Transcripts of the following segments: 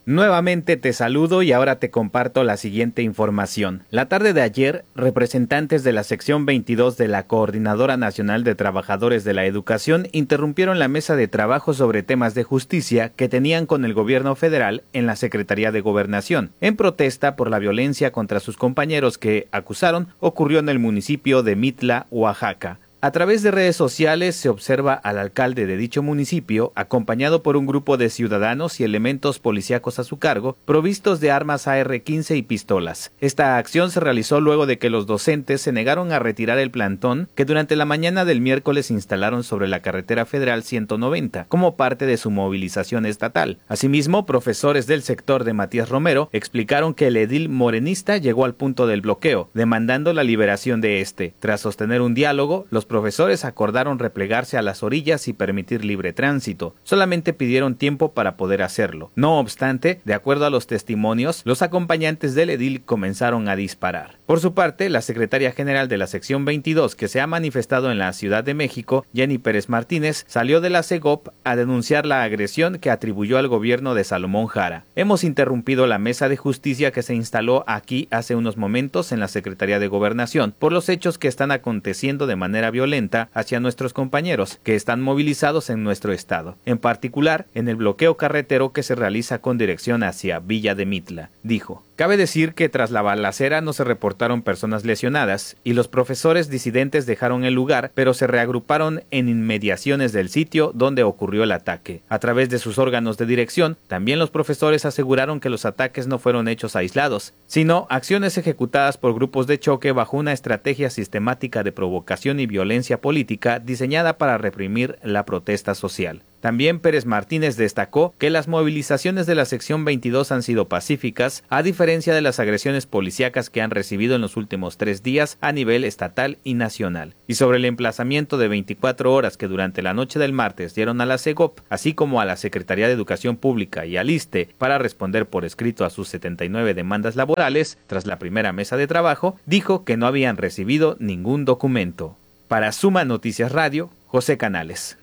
Nuevamente te saludo y ahora te comparto la siguiente información. La tarde de ayer, representantes de la sección 22 de la Coordinadora Nacional de Trabajadores de la Educación interrumpieron la mesa de trabajo sobre temas de justicia que tenían con el gobierno federal en la Secretaría de Gobernación, en protesta por la violencia contra sus compañeros que, acusaron, ocurrió en el municipio de Mitla, Oaxaca. A través de redes sociales se observa al alcalde de dicho municipio, acompañado por un grupo de ciudadanos y elementos policíacos a su cargo, provistos de armas AR-15 y pistolas. Esta acción se realizó luego de que los docentes se negaron a retirar el plantón que durante la mañana del miércoles instalaron sobre la carretera federal 190, como parte de su movilización estatal. Asimismo, profesores del sector de Matías Romero explicaron que el edil morenista llegó al punto del bloqueo, demandando la liberación de este. Tras sostener un diálogo, los profesores acordaron replegarse a las orillas y permitir libre tránsito. Solamente pidieron tiempo para poder hacerlo. No obstante, de acuerdo a los testimonios, los acompañantes del edil comenzaron a disparar. Por su parte, la secretaria general de la sección 22, que se ha manifestado en la Ciudad de México, Jenny Pérez Martínez, salió de la CEGOP a denunciar la agresión que atribuyó al gobierno de Salomón Jara. Hemos interrumpido la mesa de justicia que se instaló aquí hace unos momentos en la Secretaría de Gobernación por los hechos que están aconteciendo de manera violenta hacia nuestros compañeros que están movilizados en nuestro estado, en particular en el bloqueo carretero que se realiza con dirección hacia Villa de Mitla, dijo. Cabe decir que tras la balacera no se reportaron personas lesionadas y los profesores disidentes dejaron el lugar, pero se reagruparon en inmediaciones del sitio donde ocurrió el ataque. A través de sus órganos de dirección, también los profesores aseguraron que los ataques no fueron hechos aislados, sino acciones ejecutadas por grupos de choque bajo una estrategia sistemática de provocación y violencia política diseñada para reprimir la protesta social. También Pérez Martínez destacó que las movilizaciones de la sección 22 han sido pacíficas, a diferencia de las agresiones policíacas que han recibido en los últimos 3 días a nivel estatal y nacional. Y sobre el emplazamiento de 24 horas que durante la noche del martes dieron a la CEGOP, así como a la Secretaría de Educación Pública y al ISSSTE para responder por escrito a sus 79 demandas laborales, tras la primera mesa de trabajo, dijo que no habían recibido ningún documento. Para Suma Noticias Radio, José Canales.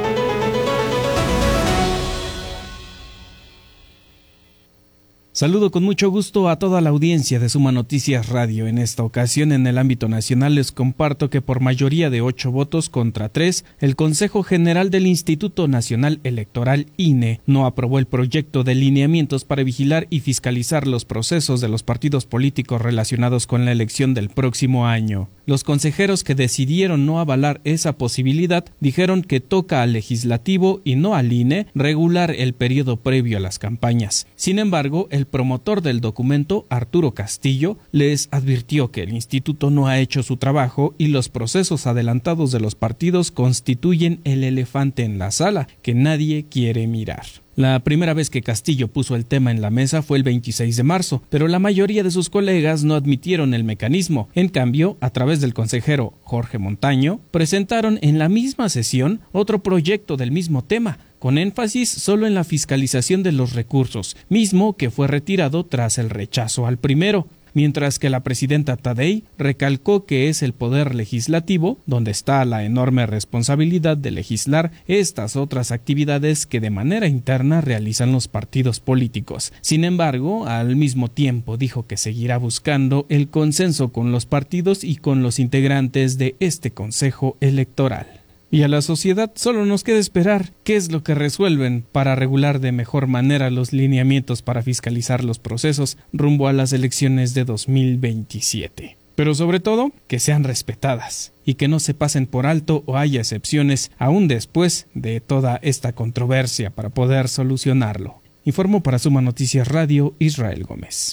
Saludo con mucho gusto a toda la audiencia de Suma Noticias Radio. En esta ocasión, en el ámbito nacional, les comparto que por mayoría de 8 votos contra 3, el Consejo General del Instituto Nacional Electoral, INE, no aprobó el proyecto de lineamientos para vigilar y fiscalizar los procesos de los partidos políticos relacionados con la elección del próximo año. Los consejeros que decidieron no avalar esa posibilidad dijeron que toca al legislativo y no al INE regular el periodo previo a las campañas. Sin embargo, el promotor del documento, Arturo Castillo, les advirtió que el instituto no ha hecho su trabajo y los procesos adelantados de los partidos constituyen el elefante en la sala que nadie quiere mirar. La primera vez que Castillo puso el tema en la mesa fue el 26 de marzo, pero la mayoría de sus colegas no admitieron el mecanismo. En cambio, a través del consejero Jorge Montaño, presentaron en la misma sesión otro proyecto del mismo tema, con énfasis solo en la fiscalización de los recursos, mismo que fue retirado tras el rechazo al primero. Mientras que la presidenta Tadei recalcó que es el poder legislativo donde está la enorme responsabilidad de legislar estas otras actividades que de manera interna realizan los partidos políticos. Sin embargo, al mismo tiempo dijo que seguirá buscando el consenso con los partidos y con los integrantes de este Consejo Electoral. Y a la sociedad solo nos queda esperar qué es lo que resuelven para regular de mejor manera los lineamientos para fiscalizar los procesos rumbo a las elecciones de 2027. Pero sobre todo, que sean respetadas y que no se pasen por alto o haya excepciones aún después de toda esta controversia para poder solucionarlo. Informó para Suma Noticias Radio, Israel Gómez.